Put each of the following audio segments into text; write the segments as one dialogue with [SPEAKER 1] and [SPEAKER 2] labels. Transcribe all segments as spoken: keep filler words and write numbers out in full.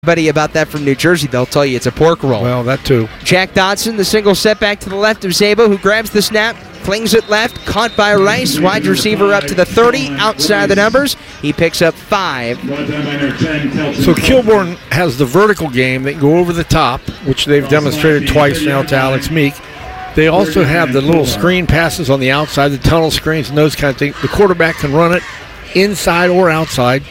[SPEAKER 1] Anybody about that from New Jersey, they'll tell you it's a pork roll.
[SPEAKER 2] Well, that too.
[SPEAKER 1] Jack Dotson, the single setback to the left of Szabo, who grabs the snap, flings it left, caught by Rice, wide receiver up to the thirty, outside the numbers. He picks up five.
[SPEAKER 2] So Kilbourne has the vertical game. They go over the top, which they've demonstrated twice now to Alex Meek. They also have the little screen passes on the outside, the tunnel screens and those kind of things. The quarterback can run it inside or outside.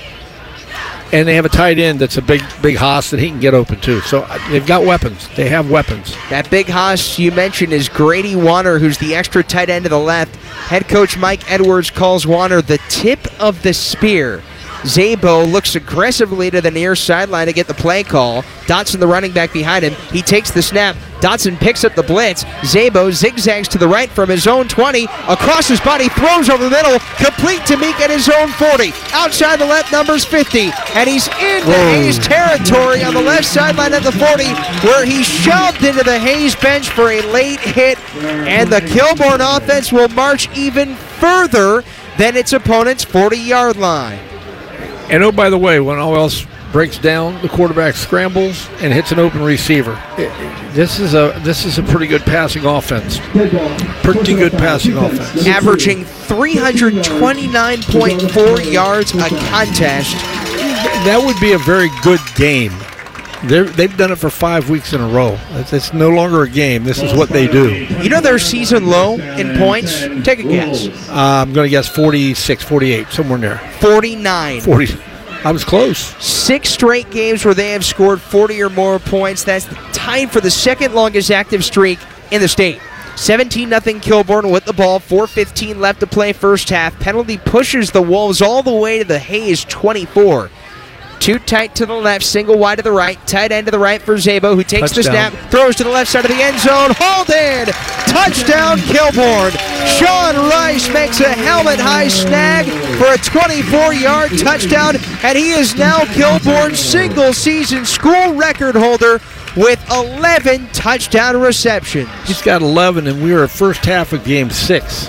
[SPEAKER 2] And they have a tight end that's a big, big hoss that he can get open too. So they've got weapons. They have weapons.
[SPEAKER 1] That big hoss you mentioned is Grady Warner, who's the extra tight end to the left. Head coach Mike Edwards calls Warner the tip of the spear. Szabo looks aggressively to the near sideline to get the play call. Dotson, the running back behind him. He takes the snap. Dotson picks up the blitz. Szabo zigzags to the right from his own twenty. Across his body, throws over the middle. Complete to Meek at his own forty. Outside the left, numbers fifty. And he's in the Hayes territory on the left sideline at the forty, where he shoved into the Hayes bench for a late hit. And the Kilbourne offense will march even further than its opponent's forty-yard line.
[SPEAKER 2] And oh, by the way, when all else breaks down, the quarterback scrambles and hits an open receiver. This is a this is a pretty good passing offense. Pretty good passing offense.
[SPEAKER 1] Averaging three hundred twenty-nine point four yards a contest.
[SPEAKER 2] That would be a very good game. They're, they've done it for five weeks in a row. It's, it's no longer a game. This is what they do.
[SPEAKER 1] You know their season low in points? Take a guess.
[SPEAKER 2] Uh, I'm going to guess forty-six, forty-eight, somewhere in there.
[SPEAKER 1] forty-nine.
[SPEAKER 2] forty. I was close.
[SPEAKER 1] Six straight games where they have scored forty or more points. That's tied for the second longest active streak in the state. seventeen nothing Kilbourne with the ball. four fifteen left to play first half. Penalty pushes the Wolves all the way to the Hayes twenty-four. Too tight to the left, single wide to the right, tight end to the right for Szabo, who takes
[SPEAKER 2] Touchdown.
[SPEAKER 1] the snap, throws to the left side of the end zone, hauled in, touchdown Kilbourne. Sean Rice makes a helmet-high snag for a twenty-four-yard touchdown, and he is now Kilbourne's single-season school record holder with eleven touchdown receptions.
[SPEAKER 2] He's got eleven, and we were at first half of game six.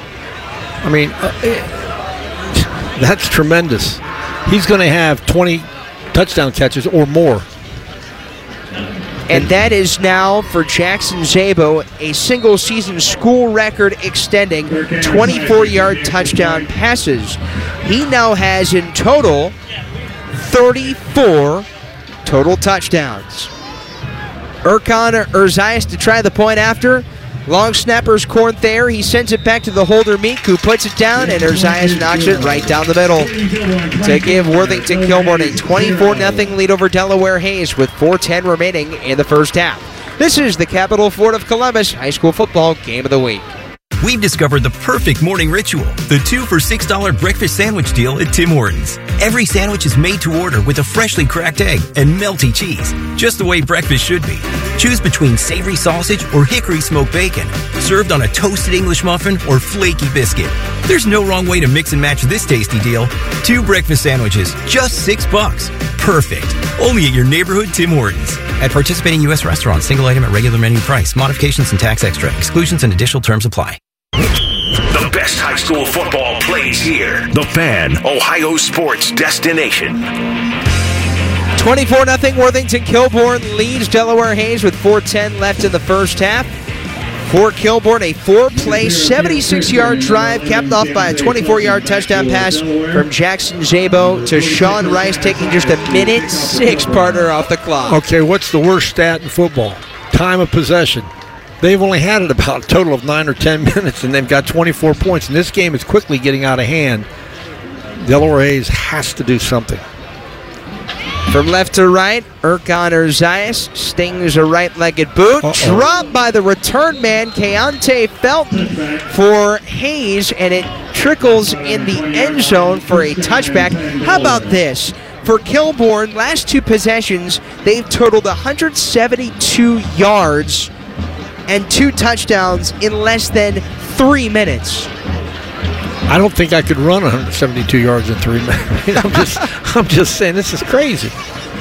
[SPEAKER 2] I mean, uh, it, that's tremendous. He's going to have twenty touchdown catches or more.
[SPEAKER 1] And that is now, for Jackson Szabo, a single-season school record extending twenty-four-yard touchdown passes. He now has in total thirty-four total touchdowns. Erkan Urzias to try the point after. Long snapper's Corn Thayer. He sends it back to the holder Meek, who puts it down, and Urzias knocks it right down the middle to give Worthington Kilbourne a twenty-four nothing lead over Delaware Hayes with four ten remaining in the first half. This is the Capital Ford of Columbus High School Football Game of the Week.
[SPEAKER 3] We've discovered the perfect morning ritual, the two for six dollars breakfast sandwich deal at Tim Hortons. Every sandwich is made to order with a freshly cracked egg and melty cheese, just the way breakfast should be. Choose between savory sausage or hickory smoked bacon, served on a toasted English muffin or flaky biscuit. There's no wrong way to mix and match this tasty deal. Two breakfast sandwiches, just six bucks. Perfect. Only at your neighborhood Tim Hortons. At participating U S restaurants, single item at regular menu price. Modifications and tax extra. Exclusions and additional terms apply.
[SPEAKER 4] The best high school football plays here. The Fan, Ohio sports destination.
[SPEAKER 1] twenty-four nothing Worthington Kilbourne leads Delaware Hayes with four ten left in the first half. For Kilbourne, a four-play, seventy-six-yard drive capped off by a twenty-four-yard touchdown pass from Jackson Szabo to Sean Rice, taking just a minute six-parter off the clock.
[SPEAKER 2] Okay, what's the worst stat in football? Time of possession. They've only had it about a total of nine or ten minutes, and they've got twenty-four points. And this game is quickly getting out of hand. Delaware Hayes has to do something.
[SPEAKER 1] From left to right, Erkan Urzias stings a right-legged boot.
[SPEAKER 2] Uh-oh.
[SPEAKER 1] Dropped by the return man, Keontae Felton, for Hayes, and it trickles in the end zone for a touchback. How about this? For Kilbourne, last two possessions, they've totaled one hundred seventy-two yards and two touchdowns in less than three minutes.
[SPEAKER 2] I don't think I could run one hundred seventy-two yards in three minutes. I'm just, I'm just saying, this is crazy.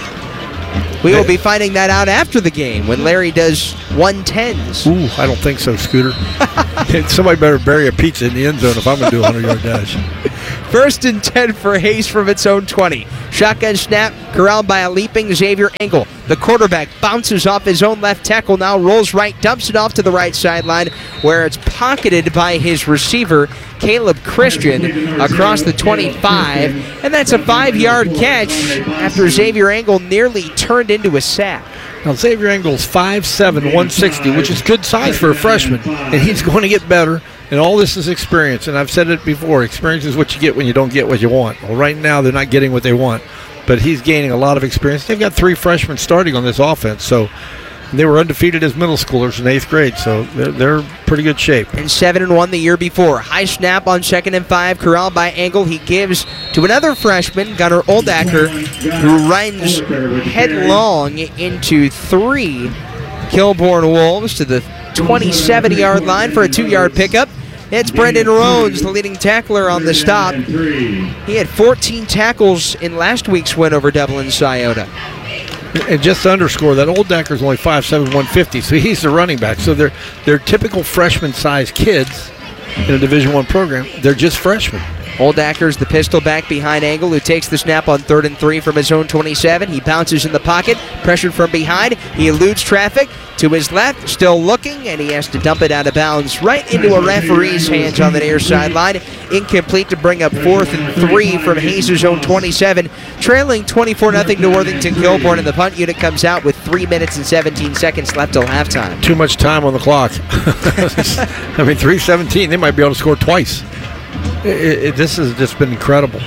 [SPEAKER 1] We will be finding that out after the game when Larry does one tens.
[SPEAKER 2] Ooh, I don't think so, Scooter. Somebody better bury a pizza in the end zone if I'm going to do a hundred-yard dash.
[SPEAKER 1] First and ten for Hayes from its own twenty. Shotgun snap, corralled by a leaping Xavier Engel. The quarterback bounces off his own left tackle, now rolls right, dumps it off to the right sideline, where it's pocketed by his receiver, Caleb Christian, across the twenty-five. And that's a five-yard catch after Xavier Engel nearly turned into a sack.
[SPEAKER 2] Now, Xavier Engel's five seven, one sixty, which is good size for a freshman, and he's going to get better, and all this is experience. And I've said it before, experience is what you get when you don't get what you want. Well, right now they're not getting what they want, but he's gaining a lot of experience. They've got three freshmen starting on this offense, so they were undefeated as middle schoolers in eighth grade, so they're, they're pretty good shape.
[SPEAKER 1] And seven and one the year before. High snap on second and five, corralled by Engel. He gives to another freshman, Gunnar Oldacker, who runs headlong into three Kilbourne Wolves to the twenty-seven-yard line for a two-yard pickup. It's Brendan Rhodes, the leading tackler on the stop. He had fourteen tackles in last week's win over Dublin Scioto.
[SPEAKER 2] And just to underscore, that Oldacker is only five seven, one fifty, so he's the running back. So they're they're typical freshman-sized kids in a Division I program. They're just freshmen.
[SPEAKER 1] Oldacker's the pistol back behind Engel, who takes the snap on third and three from his own twenty-seven. He bounces in the pocket, pressured from behind. He eludes traffic to his left, still looking, and he has to dump it out of bounds right into a referee's hands on the near sideline. Incomplete to bring up fourth and three from Hayes' own twenty-seven, trailing twenty-four nothing to Worthington Kilbourne, and the punt unit comes out with three minutes and seventeen seconds left till halftime.
[SPEAKER 2] Too much time on the clock. I mean, three seventeen, they might be able to score twice. It, it, this has just been incredible.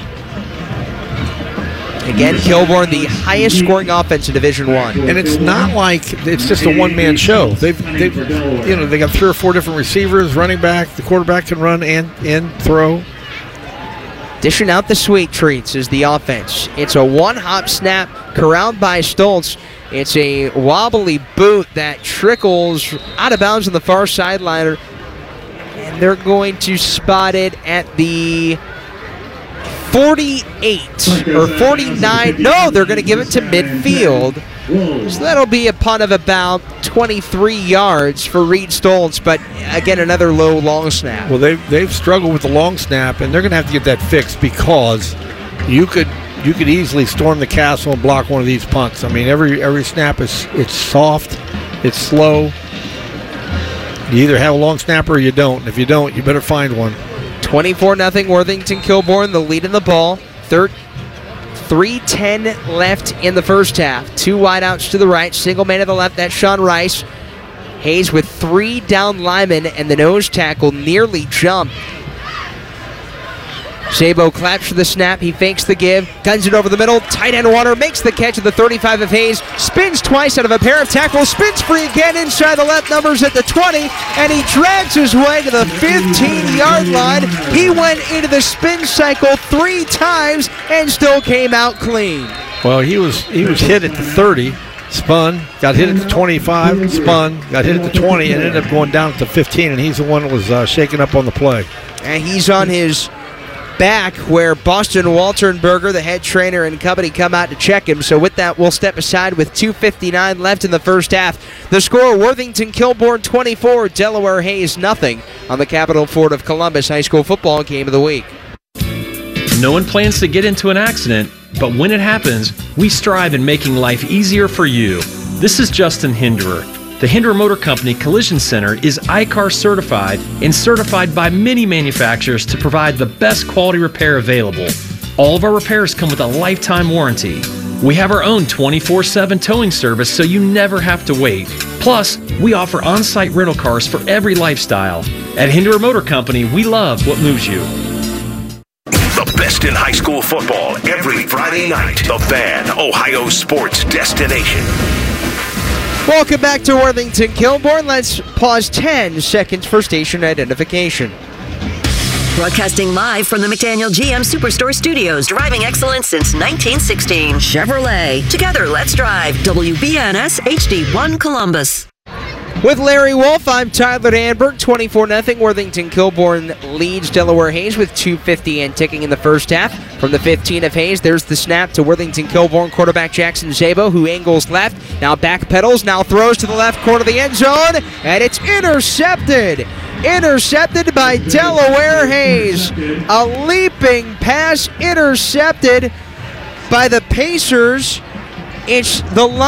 [SPEAKER 1] Again, Kilbourne, the highest scoring offense in Division One,
[SPEAKER 2] and it's not like it's just a one-man show. They've, they've, you know, they got three or four different receivers, running back. The quarterback can run and and throw.
[SPEAKER 1] Dishing out the sweet treats is the offense. It's a one-hop snap, corralled by Stoltz. It's a wobbly boot that trickles out of bounds on the far sideline. And they're going to spot it at the forty-eight or forty-nine. No, they're going to give it to midfield. So that'll be a punt of about twenty-three yards for Reed Stoltz, but again, another low long snap.
[SPEAKER 2] Well, they've, they've struggled with the long snap, and they're going to have to get that fixed, because you could you could easily storm the castle and block one of these punts. I mean, every every snap is it's soft, it's slow. You either have a long snapper or you don't. If you don't, you better find one.
[SPEAKER 1] twenty-four nothing Worthington Kilbourne, the lead in the ball. three ten left in the first half. Two wideouts to the right, single man to the left. That's Sean Rice. Hayes with three down linemen, and the nose tackle nearly jumped. Szabo claps for the snap. He fakes the give, guns it over the middle. Tight end Warner makes the catch at the thirty-five of Hayes. Spins twice out of a pair of tackles. Spins free again inside the left numbers at the twenty. And he drags his way to the fifteen-yard line. He went into the spin cycle three times and still came out clean.
[SPEAKER 2] Well, he was he was hit at the thirty. Spun, got hit at the twenty-five, spun, got hit at the twenty, and ended up going down at the fifteen. And he's the one that was uh, shaken up on the play.
[SPEAKER 1] And he's on his back, where Boston Walternberger, the head trainer, and company come out to check him. So with that, we'll step aside with two fifty-nine left in the first half. The score, Worthington Kilbourne twenty-four, Delaware Hayes nothing on the Capital Ford of Columbus High School football game of the week.
[SPEAKER 5] No one plans to get into an accident, but when it happens, we strive in making life easier for you. This is Justin Hinderer. The Hinderer Motor Company Collision Center is I C A R certified and certified by many manufacturers to provide the best quality repair available. All of our repairs come with a lifetime warranty. We have our own twenty-four seven towing service, so you never have to wait. Plus, we offer on-site rental cars for every lifestyle. At Hinderer Motor Company, we love what moves you.
[SPEAKER 4] The best in high school football every Friday night. The Fan, Ohio sports destination.
[SPEAKER 1] Welcome back to Worthington Kilbourne. Let's pause ten seconds for station identification.
[SPEAKER 6] Broadcasting live from the McDaniel G M Superstore Studios. Driving excellence since nineteen sixteen. Chevrolet. Together, let's drive. W B N S H D one Columbus.
[SPEAKER 1] With Larry Wolf, I'm Tyler Danberg. twenty-four nothing Worthington Kilbourne leads Delaware Hayes with two fifty and ticking in the first half. From the fifteen of Hayes, there's the snap to Worthington Kilbourne quarterback Jackson Szabo, who angles left, now back pedals, now throws to the left corner of the end zone, and it's intercepted. Intercepted by Delaware Hayes. A leaping pass intercepted by the Pacers. It's the